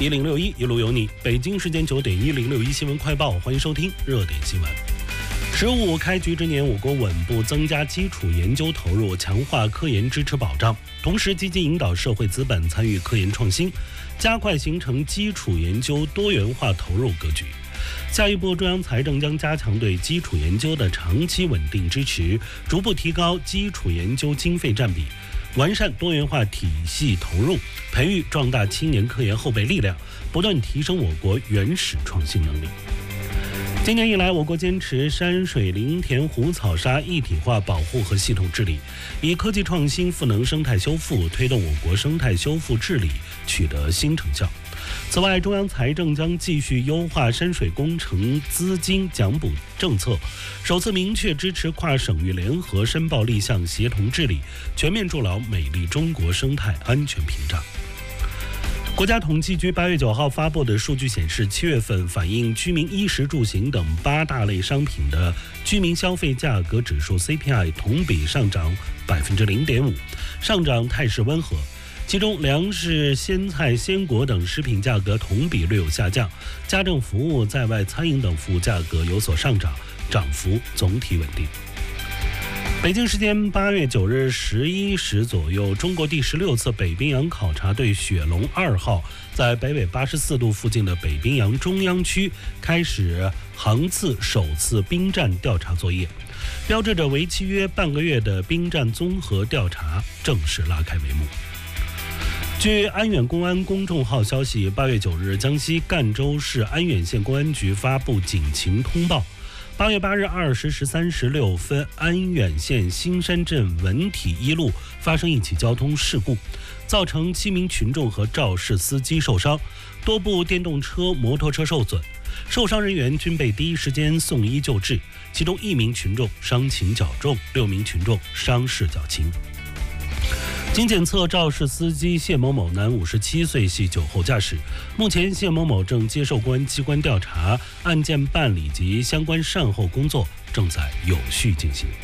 1061一路有你。北京时间9点，1061新闻快报，欢迎收听热点新闻。15开局之年，我国稳步增加基础研究投入，强化科研支持保障，同时积极引导社会资本参与科研创新，加快形成基础研究多元化投入格局。下一步，中央财政将加强对基础研究的长期稳定支持，逐步提高基础研究经费占比，完善多元化体系投入，培育壮大青年科研后备力量，不断提升我国原始创新能力。今年以来，我国坚持山水林田湖草沙一体化保护和系统治理，以科技创新赋能生态修复，推动我国生态修复治理取得新成效。此外，中央财政将继续优化山水工程资金奖补政策，首次明确支持跨省域联合申报立项协同治理，全面筑牢美丽中国生态安全屏障。国家统计局8月9号发布的数据显示，7月份反映居民衣食住行等8大类商品的居民消费价格指数 CPI 同比上涨 0.5%， 上涨态势温和。其中，粮食、鲜菜、鲜果等食品价格同比略有下降，家政服务、在外餐饮等服务价格有所上涨，涨幅总体稳定。北京时间8月9日11时左右，中国第16次北冰洋考察队雪龙2号在北纬84度附近的北冰洋中央区开始航次首次冰战调查作业，标志着为期约半个月的冰战综合调查正式拉开帷幕。据安远公安公众号消息，8月9日，江西赣州市安远县公安局发布警情通报：8月8日20时13时6分，安远县新山镇文体一路发生一起交通事故，造成7名群众和肇事司机受伤，多部电动车、摩托车受损，受伤人员均被第一时间送医救治，其中1名群众伤情较重，6名群众伤势较轻。经检测，肇事司机谢某某男57岁，系酒后驾驶。目前，谢某某正接受公安机关调查，案件办理及相关善后工作正在有序进行。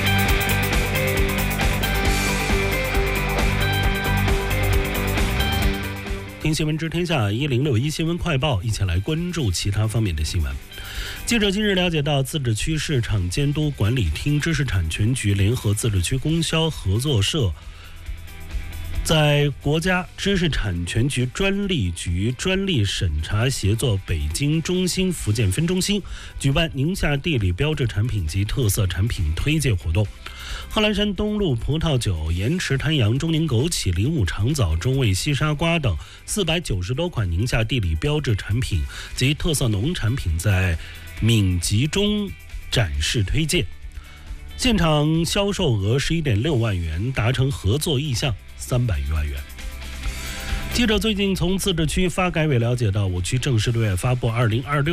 听新闻知天下1061新闻快报，一起来关注其他方面的新闻。记者今日了解到，自治区市场监督管理厅知识产权局联合自治区供销合作社，在国家知识产权局专利局专利审查协作北京中心福建分中心举办宁夏地理标志产品及特色产品推介活动。贺兰山东路葡萄酒、盐池滩羊、中宁枸杞、灵武长枣、中卫西沙瓜等490多款宁夏地理标志产品及特色农产品在闽集中展示推介，现场销售额11.6万元，达成合作意向300余万元。记者最近从自治区发改委了解到，我区正式对外发布2026